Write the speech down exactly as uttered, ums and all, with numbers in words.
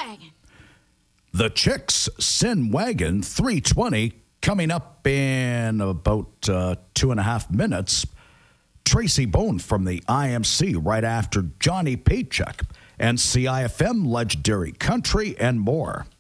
Wagon. The Chicks Sin Wagon three twenty coming up in about uh, two and a half minutes. Tracy Bone from the I M C right after Johnny Paycheck and C I F M Legendary Country and more.